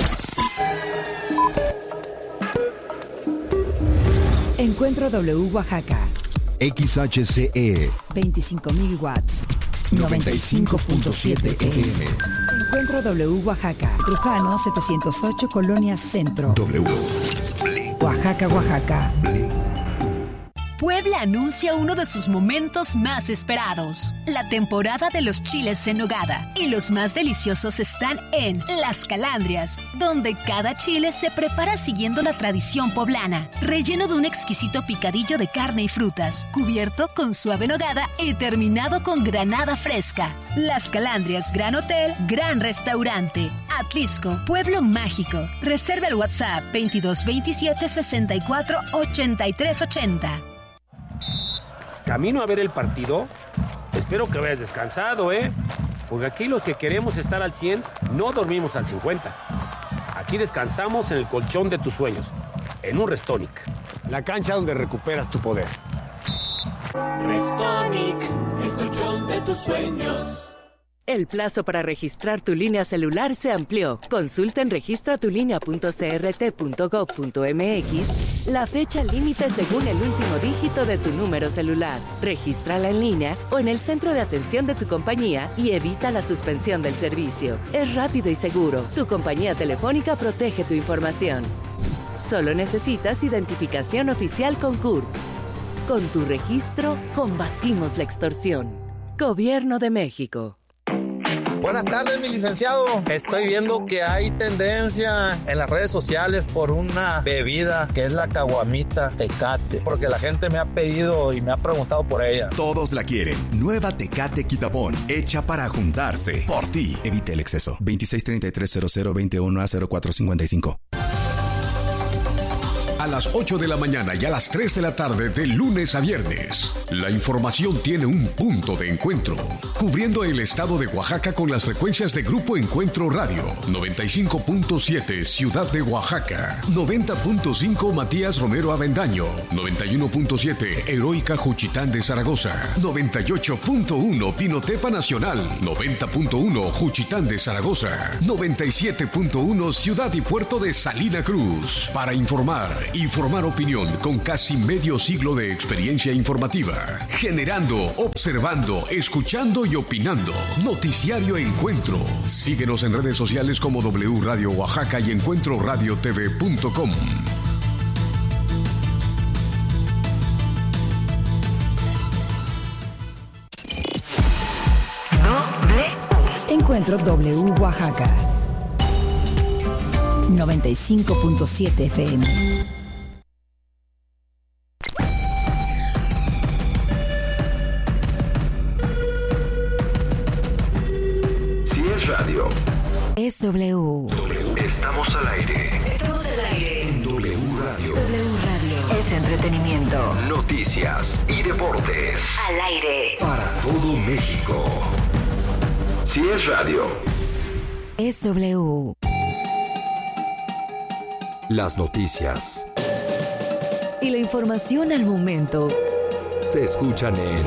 Encuentro W Oaxaca. XHCE 25.000 watts. 95.7 FM. Encuentro W Oaxaca. Trujano 708 Colonia Centro. W. Oaxaca, Oaxaca. Puebla anuncia uno de sus momentos más esperados, la temporada de los chiles en nogada. Y los más deliciosos están en Las Calandrias, donde cada chile se prepara siguiendo la tradición poblana, relleno de un exquisito picadillo de carne y frutas, cubierto con suave nogada y terminado con granada fresca. Las Calandrias, Gran Hotel, Gran Restaurante. Atlisco, Pueblo Mágico. Reserva el WhatsApp 2227 64 83 80. ¿Camino a ver el partido? Espero que vayas descansado, ¿eh? porque aquí los que queremos estar al 100 no dormimos al 50. Aquí descansamos en el colchón de tus sueños, en un Restonic. La cancha donde recuperas tu poder. Restonic, el colchón de tus sueños. El plazo para registrar tu línea celular se amplió. Consulta en registratulinea.crt.gov.mx la fecha límite según el último dígito de tu número celular. Regístrala en línea o en el centro de atención de tu compañía y evita la suspensión del servicio. Es rápido y seguro. Tu compañía telefónica protege tu información. Solo necesitas identificación oficial con CURP. Con tu registro, combatimos la extorsión. Gobierno de México. Buenas tardes, mi licenciado. Estoy viendo que hay tendencia en las redes sociales por una bebida que es la caguamita Tecate, porque la gente me ha pedido y me ha preguntado por ella. Todos la quieren. Nueva Tecate Quitapón, hecha para juntarse. Por ti. Evite el exceso. 26330021A0455. A las 8 de la mañana y a las 3 de la tarde de lunes a viernes. La información tiene un punto de encuentro. Cubriendo el estado de Oaxaca con las frecuencias de Grupo Encuentro Radio. 95.7 Ciudad de Oaxaca. 90.5 Matías Romero Avendaño. 91.7 Heroica Juchitán de Zaragoza. 98.1 Pinotepa Nacional. 90.1 Juchitán de Zaragoza. 97.1 Ciudad y Puerto de Salina Cruz. Para informar y formar opinión con casi medio siglo de experiencia informativa. Generando, observando, escuchando y opinando. Noticiario Encuentro. Síguenos en redes sociales como W Radio Oaxaca y encuentroradiotv.com. Encuentro W Oaxaca 95.7 FM. Si es radio, es W. Estamos al aire. Estamos al aire. En W Radio. W Radio. Es entretenimiento. Noticias y deportes. Al aire. Para todo México. Si es radio, es W. Las noticias Y la información al momento se escuchan en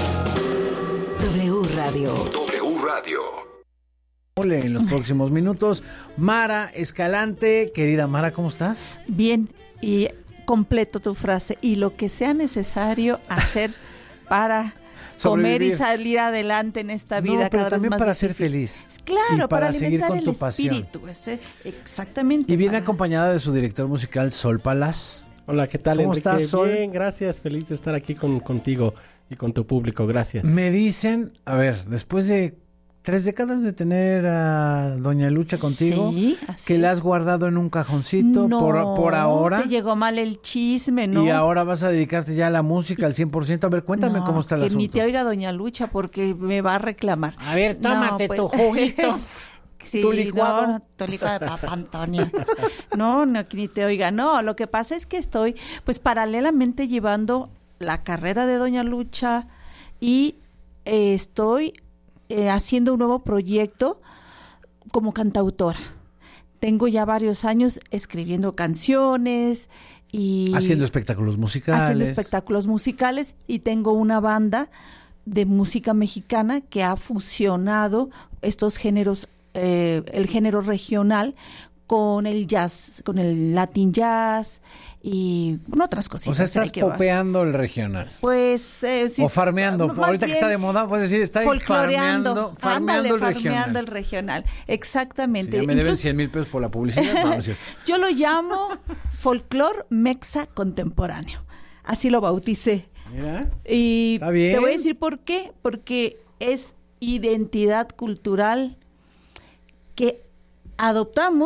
W Radio. W Radio. En los próximos minutos, Mara Escalante. Querida Mara, ¿cómo estás? Bien, y completo tu frase. Y lo que sea necesario hacer para comer y salir adelante en esta vida. No, pero cada también vez más para difícil. ser feliz. Claro, para seguir alimentar con tu el pasión. espíritu. Exactamente. Y viene acompañada de su director musical, Sol Palaz. Hola, ¿qué tal, ¿Cómo Enrique? estás, Sol? Bien, gracias. Feliz de estar aquí contigo y con tu público. Gracias. Me dicen, a ver, después de 3 décadas de tener a Doña Lucha contigo, Sí, que la has guardado en un cajoncito por ahora. Te llegó mal el chisme, ¿no? Y ahora vas a dedicarte ya a la música al 100%. A ver, cuéntame cómo está el que asunto. ni te oiga Doña Lucha porque me va a reclamar. A ver, tómate tu juguito. Sí, tu licuado. No, tu licuado de Papa Antonio. No, que ni te oiga. No, lo que pasa es que estoy, pues, paralelamente llevando la carrera de Doña Lucha y estoy haciendo un nuevo proyecto como cantautora. Tengo ya varios años escribiendo canciones y haciendo espectáculos musicales. Y tengo una banda de música mexicana que ha fusionado estos géneros, el género regional con el jazz, con el Latin jazz y con otras cositas. O sea, estás popeando el regional. Pues sí. O farmeando. Ahorita que está de moda, puedes decir, está farmeando el regional. Exactamente. Si ya me deben 100,000 pesos por la publicidad. No, es cierto. Yo lo llamo folclore mexa contemporáneo. Así lo bauticé. Mira. Y está bien. Te voy a decir por qué. Porque es identidad cultural que adoptamos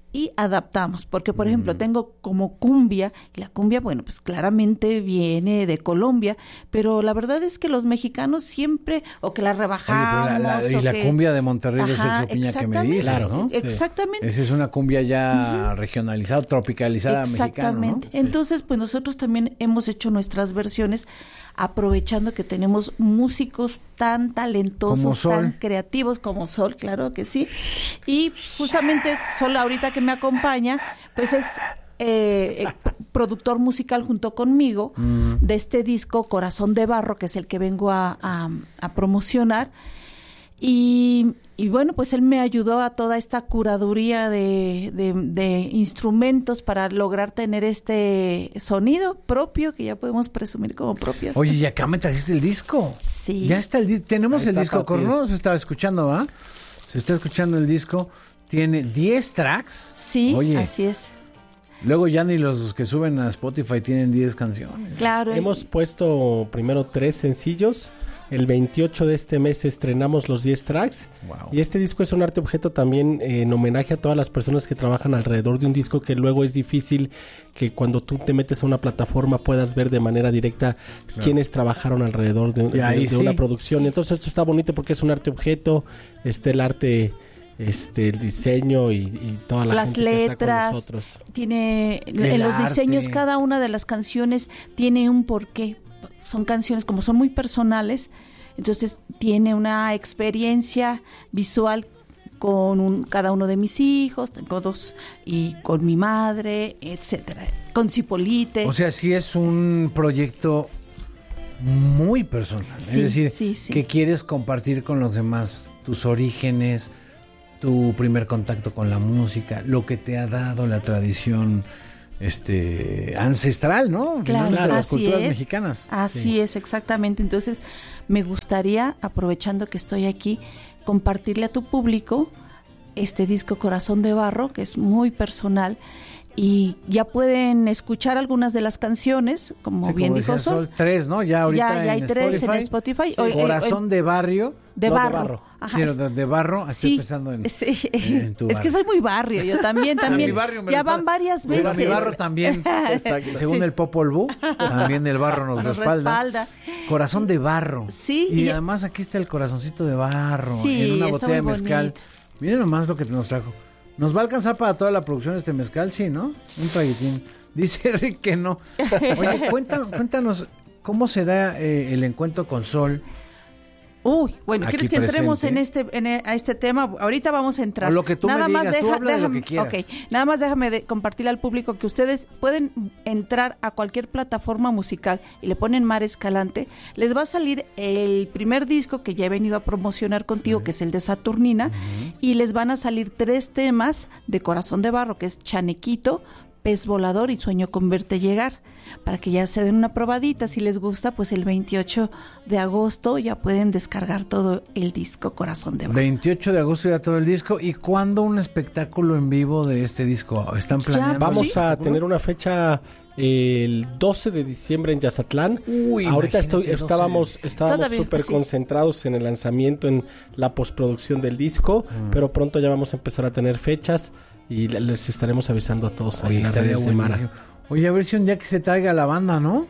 y adaptamos, porque por ejemplo tengo como cumbia, y la cumbia, bueno, pues claramente viene de Colombia, pero la verdad es que los mexicanos siempre, o que la rebajamos. Oye, la cumbia de Monterrey de Celso Piña que me dices, claro, ¿no? Exactamente. Esa es una cumbia ya regionalizada, tropicalizada mexicana, exactamente. ¿no? Entonces, pues nosotros también hemos hecho nuestras versiones aprovechando que tenemos músicos tan talentosos, tan creativos como Sol, claro que sí. Y justamente Sol, ahorita que me acompaña, pues es productor musical junto conmigo de este disco Corazón de Barro, que es el que vengo a promocionar. Y bueno, pues él me ayudó a toda esta curaduría de instrumentos para lograr tener este sonido propio que ya podemos presumir como propio. Oye, y acá me trajiste el disco. Sí. Ya está el disco. Tenemos el disco, ¿no? Se estaba escuchando, ¿va? Se está escuchando el disco. Tiene 10 tracks. Sí, oye, así es. Luego ya ni los que suben a Spotify tienen 10 canciones. Claro. Hemos puesto primero 3 sencillos. El 28 de este mes estrenamos los 10 tracks. Wow. Y este disco es un arte objeto también en homenaje a todas las personas que trabajan alrededor de un disco, que luego es difícil que cuando tú te metes a una plataforma puedas ver de manera directa quiénes trabajaron alrededor de una producción. Entonces esto está bonito porque es un arte objeto, el arte, el diseño y toda la las gente letras, que está con nosotros. Tiene en los diseños, cada una de las canciones tiene un porqué. Son canciones, como son muy personales, entonces tiene una experiencia visual con cada uno de mis hijos, tengo 2, y con mi madre, etcétera, con Cipolite. O sea, sí es un proyecto muy personal, sí, es decir, sí. que quieres compartir con los demás tus orígenes, tu primer contacto con la música, lo que te ha dado la tradición ancestral, ¿no? Claro, de las así culturas es, mexicanas. Así es, exactamente. Entonces, me gustaría, aprovechando que estoy aquí, compartirle a tu público este disco Corazón de Barro, que es muy personal, y ya pueden escuchar algunas de las canciones, como bien dijo Sol. 3, ¿no? Ya ahorita ya hay 3 en Spotify. Sí. Corazón de Barrio. De barro. Ajá. De barro, estoy pensando en tu barrio. Es que soy muy barrio, yo también. Mi barrio ya van varias veces. Mi barro también. Según el Popol Vuh, también el barro nos respalda. Corazón de Barro. Sí. Y además aquí está el corazoncito de barro, en una botella de mezcal. Bonito. Miren nomás lo que nos trajo. ¿Nos va a alcanzar para toda la producción de este mezcal? Sí, ¿no? Un traguitín. Dice Rick que no. Oye, cuéntanos cómo se da el encuentro con Sol. Uy, bueno, ¿quieres que entremos a este tema? Ahorita vamos a entrar. O lo que tú me digas, tú habla de lo que quieras. Okay. Nada más déjame compartirle al público que ustedes pueden entrar a cualquier plataforma musical y le ponen Mar Escalante. Les va a salir el primer disco que ya he venido a promocionar contigo, que es el de Saturnina, y les van a salir 3 temas de Corazón de Barro, que es Chanequito, Pez Volador y Sueño con Verte Llegar, para que ya se den una probadita. Si les gusta, pues el 28 de agosto ya pueden descargar todo el disco Corazón de Barro. 28 de agosto ya todo el disco. ¿Y cuándo un espectáculo en vivo de este disco? ¿Están planeando? Vamos a tener una fecha el 12 de diciembre en Yazatlán. Ahorita estábamos súper concentrados en el lanzamiento, en la postproducción del disco, pero pronto ya vamos a empezar a tener fechas y les estaremos avisando a todos ahí en las redes de Mara. Oye, a ver si un día que se traiga la banda, ¿no?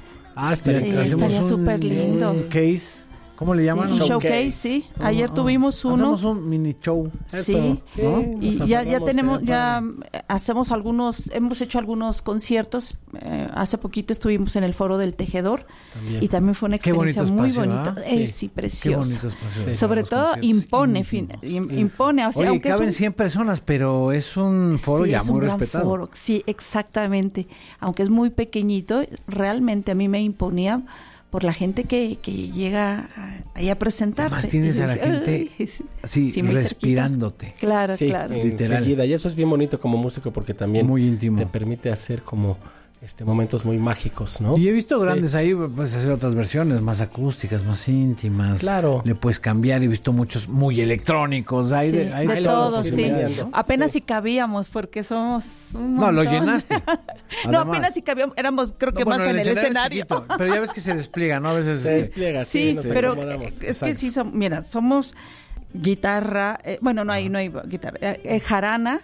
Estaría súper lindo. Un case, ¿cómo le llaman? Un showcase, sí. Ayer tuvimos uno. Hacemos un mini show. Sí, ¿no? Y ya tenemos, hacemos hemos hecho algunos conciertos. Hace poquito estuvimos en el Foro del Tejedor y también fue una experiencia muy bonita. Sí, precioso. Qué bonito espacio. Sobre todo impone, impone. O sea, oye, aunque caben 100 personas, pero es un foro ya muy respetado. Foro. Sí, exactamente. Aunque es muy pequeñito, realmente a mí me imponía por la gente que llega ahí a presentarse. Además tienes a la gente así respirándote. Claro, claro. Literal. Enseguida. Y eso es bien bonito como músico porque también muy íntimo. Te permite hacer como momentos muy mágicos, ¿no? Y he visto grandes ahí, puedes hacer otras versiones más acústicas, más íntimas. Claro. Le puedes cambiar, he visto muchos muy electrónicos. Hay de todo, sí. Apenas si cabíamos, porque somos un montón. No, lo llenaste. No, apenas si cabíamos, éramos creo que más en el escenario. Chiquito, pero ya ves que se despliega, ¿no? A veces se despliega. Sí, pero es que sí, somos guitarra, bueno, no hay guitarra, jarana,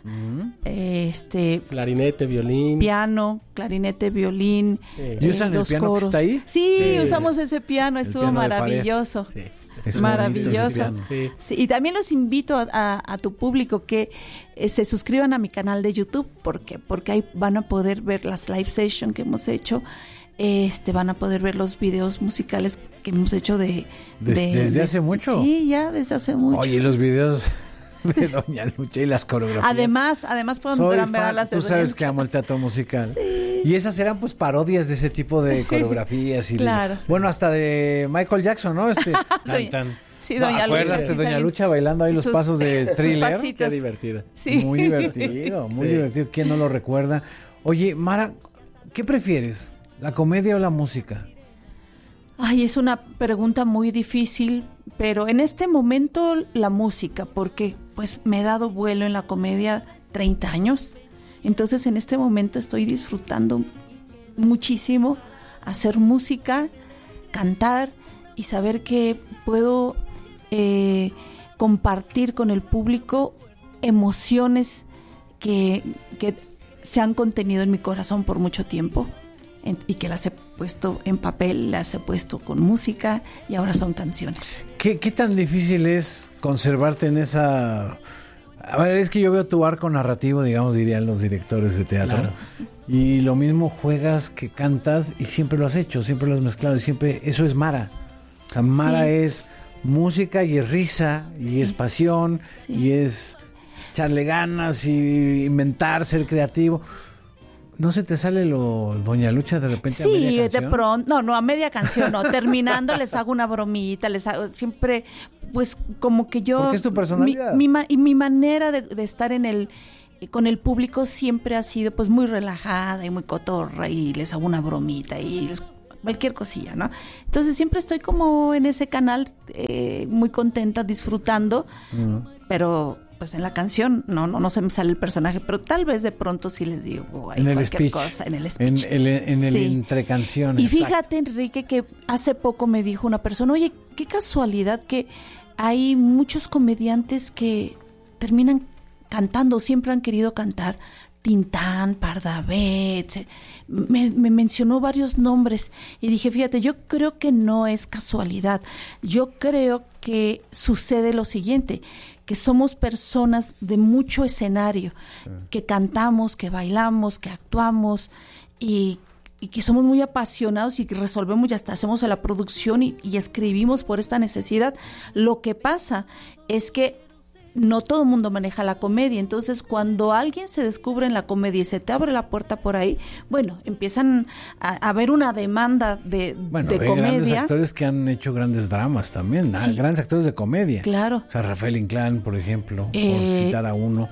clarinete, violín, piano, clarinete, violín, ¿Y usan el piano coros. que está ahí? Sí, usamos ese piano, estuvo piano maravilloso. Es maravilloso. Sí. Sí, y también los invito a tu público que se suscriban a mi canal de YouTube, porque ahí van a poder ver las live sessions que hemos hecho. Van a poder ver los videos musicales que hemos hecho desde hace mucho. Sí, ya desde hace mucho. Oye, los videos de Doña Lucha y las coreografías. Además podrán ver las de Tú sabes que amo el teatro musical. Sí. Y esas eran pues parodias de ese tipo de coreografías. Y claro. Bueno, hasta de Michael Jackson, ¿no? Sí, Doña Lucha. ¿Acuerdas de Doña Lucha bailando ahí los pasos de Thriller? Qué divertida. Sí. Muy divertido, muy divertido. ¿Quién no lo recuerda? Oye, Mara, ¿qué prefieres? ¿La comedia o la música? Ay, es una pregunta muy difícil, pero en este momento la música, porque pues me he dado vuelo en la comedia 30 años. Entonces en este momento estoy disfrutando muchísimo hacer música, cantar y saber que puedo compartir con el público emociones que se han contenido en mi corazón por mucho tiempo. Y que las he puesto en papel, las he puesto con música y ahora son canciones. ¿Qué tan difícil es conservarte en esa... A ver, es que yo veo tu arco narrativo, digamos, dirían los directores de teatro. Claro. Y lo mismo juegas que cantas y siempre lo has hecho, siempre lo has mezclado y siempre... Eso es Mara. O sea, Mara es música y es risa y es pasión y es echarle ganas y inventar, ser creativo. ¿No se te sale lo Doña Lucha de repente a media canción? De pronto, no, a media canción, no. Terminando les hago una bromita, les hago siempre, pues como que yo... Porque es tu personalidad. Mi manera de estar con el público siempre ha sido pues muy relajada y muy cotorra y les hago una bromita y cualquier cosilla, ¿no? Entonces siempre estoy como en ese canal muy contenta, disfrutando, pero... Pues en la canción no se me sale el personaje, pero tal vez de pronto sí les digo en el speech, cosa, en el speech. En el entrecanción. Y fíjate, Enrique, que hace poco me dijo una persona, oye, qué casualidad que hay muchos comediantes que terminan cantando, siempre han querido cantar. Tintán, Pardavé, me mencionó varios nombres y dije, fíjate, yo creo que no es casualidad, yo creo que sucede lo siguiente, que somos personas de mucho escenario, que cantamos, que bailamos, que actuamos y que somos muy apasionados y que resolvemos y hasta hacemos la producción y escribimos por esta necesidad. Lo que pasa es que no todo el mundo maneja la comedia, entonces cuando alguien se descubre en la comedia y se te abre la puerta por ahí, bueno, empiezan a haber una demanda de comedia. Grandes actores que han hecho grandes dramas también, grandes actores de comedia. Claro. O sea, Rafael Inclán, por ejemplo, por citar a uno.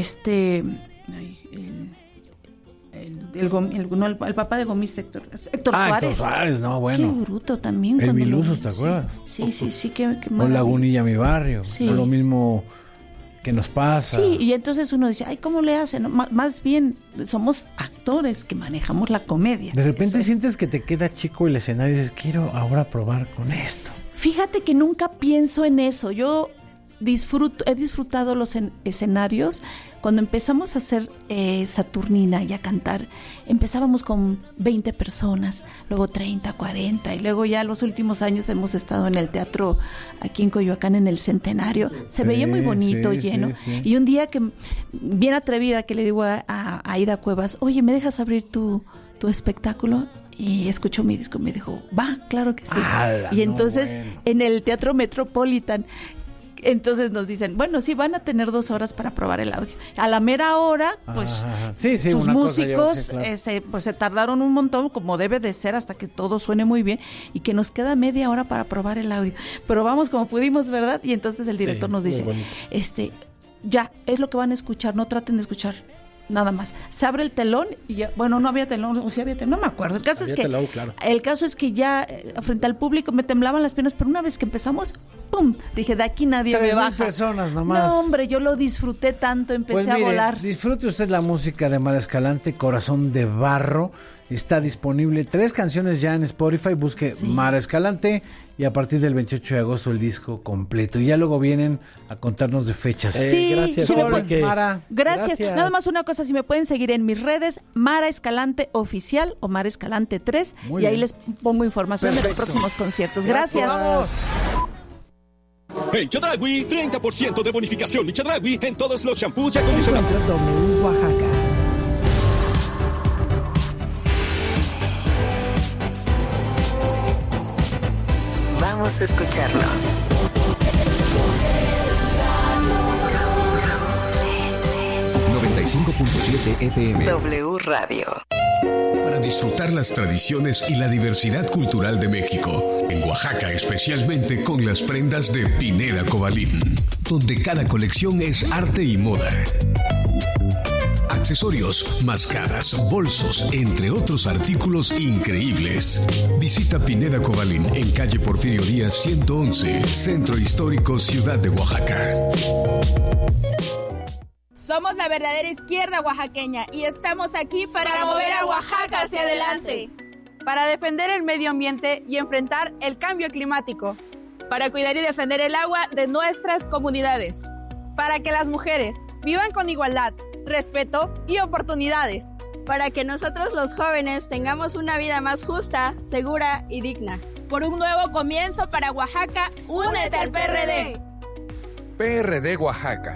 El papá de Gomis, Héctor Suárez. Héctor Suárez, no, bueno. Qué bruto también. El Milusos, ¿te acuerdas? Sí, qué o Lagunilla, mi barrio. Sí. O lo mismo que nos pasa. Sí, y entonces uno dice, ay, ¿cómo le hacen? Más bien, somos actores que manejamos la comedia. De repente sientes que te queda chico el escenario y dices, quiero ahora probar con esto. Fíjate que nunca pienso en eso. Yo he disfrutado los escenarios. Cuando empezamos a hacer Saturnina y a cantar, empezábamos con 20 personas, luego 30, 40, y luego ya los últimos años hemos estado en el teatro aquí en Coyoacán, en el Centenario. Se veía muy bonito, lleno. Sí. Y un día que, bien atrevida, que le digo a Aida Cuevas, oye, ¿me dejas abrir tu espectáculo? Y escuchó mi disco y me dijo, va, claro que sí. Y entonces, en el Teatro Metropolitan, entonces nos dicen, bueno, sí, van a tener 2 horas para probar el audio. A la mera hora, pues, sus músicos pues se tardaron un montón, como debe de ser, hasta que todo suene muy bien, y que nos queda media hora para probar el audio. Pero vamos como pudimos, ¿verdad? Y entonces el director nos dice, ya, es lo que van a escuchar, no traten de escuchar nada más. Se abre el telón y ya, bueno, no había telón, o sí había telón, no me acuerdo. El caso es que ya frente al público me temblaban las piernas, pero una vez que empezamos, ¡pum! Dije, de aquí nadie me baja. 3,000 personas nomás. No, hombre, yo lo disfruté tanto, empecé a volar. Disfrute usted la música de Mara Escalante, Corazón de Barro. Está disponible 3 canciones ya en Spotify. Busque Mara Escalante y a partir del 28 de agosto el disco completo. Y ya luego vienen a contarnos de fechas. Sí, gracias, Mara. Gracias. Nada más una cosa, si me pueden seguir en mis redes, Mara Escalante Oficial o Mara Escalante 3. Muy y ahí bien. les pongo información de los próximos conciertos. Gracias. Vamos. En Chedraui, 30% de bonificación y Chedraui en todos los shampoos y acondicionadores. Encuentro W Oaxaca. Vamos a escucharnos. FM. W Radio. Para disfrutar las tradiciones y la diversidad cultural de México, en Oaxaca especialmente con las prendas de Pineda Cobalín, donde cada colección es arte y moda. Accesorios, mascadas, bolsos, entre otros artículos increíbles. Visita Pineda Cobalín en calle Porfirio Díaz 111, Centro Histórico, Ciudad de Oaxaca. Somos la verdadera izquierda oaxaqueña y estamos aquí para mover a Oaxaca hacia adelante. Para defender el medio ambiente y enfrentar el cambio climático. Para cuidar y defender el agua de nuestras comunidades. Para que las mujeres vivan con igualdad, respeto y oportunidades. Para que nosotros los jóvenes tengamos una vida más justa, segura y digna. Por un nuevo comienzo para Oaxaca, únete al PRD. PRD Oaxaca.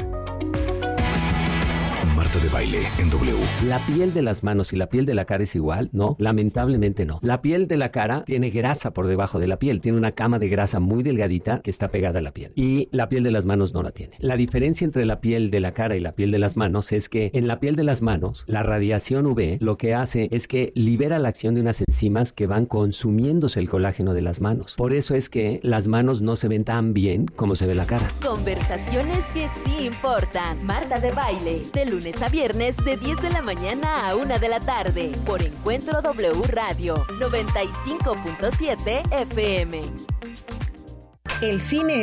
Marta de Baile en W. ¿La piel de las manos y la piel de la cara es igual? No, lamentablemente no. La piel de la cara tiene grasa por debajo de la piel. Tiene una cama de grasa muy delgadita que está pegada a la piel. Y la piel de las manos no la tiene. La diferencia entre la piel de la cara y la piel de las manos es que en la piel de las manos, la radiación UV lo que hace es que libera la acción de unas enzimas que van consumiéndose el colágeno de las manos. Por eso es que las manos no se ven tan bien como se ve la cara. Conversaciones que sí importan. Marta de Baile, de lunes a viernes de 10 de la mañana a 1 de la tarde por Encuentro W Radio 95.7 FM. El cine